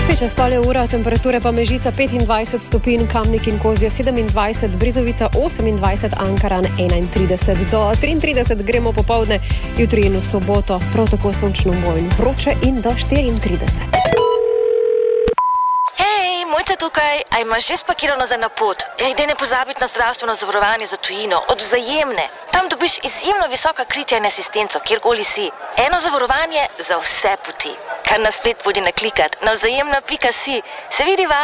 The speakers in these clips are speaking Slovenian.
Čez pol ura, temperature pa Mežica 25 stopinj, Kamnik in Kozja 27, Brezovica 28, Ankaran 31 do 33, gremo popoldne, jutri in v soboto, prav tako sončno bo in vroče in do 34. Hej, Mojca tukaj, a imaš že spakirano za napot? Idej ne pozabiti na zdravstveno zavarovanje za tujino, od Vzajemne. Tam dobiš izjemno visoka kritja in asistenco, kjerkoli si. Eno zavarovanje za vse poti. Kar na splet podi naklikat na vzajemna.si. Se vidiva?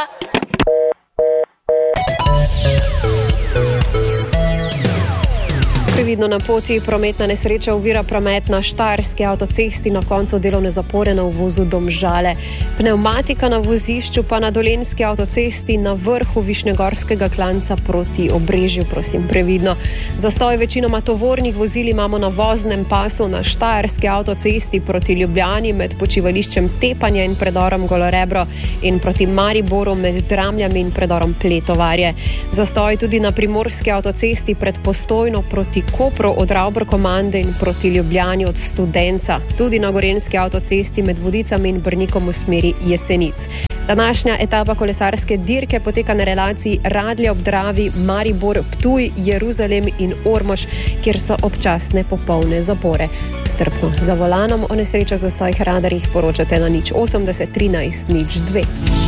Previdno na poti, prometna nesreča ovira promet na Štajerski avtocesti na koncu delovne zapore na uvozu Domžale. Pnevmatika na vozišču pa na Dolenjski avtocesti na vrhu Višnjegorskega klanca proti Obrežju, prosim, previdno. Zastoj večinoma tovornih vozil imamo na voznem pasu na Štajerski avtocesti proti Ljubljani med počivališčem Tepanje in predorom Golorebro in proti Mariboru med Dramljami in predorom Pletovarje. Zastoj tudi na Primorski avtocesti pred Postojno proti Kopru od Ravbrkomande in proti Ljubljani od Studenca, tudi na Gorenjski avtocesti med Vodicami in Brnikom v smeri Jesenic. Današnja etapa kolesarske dirke poteka na relaciji Radlje ob Dravi, Maribor, Ptuj, Jeruzalem in Ormož, kjer so občasne popolne zapore. Strpno za volanom o nesrečah, zastojih, radarjih poročate na 080 13 02.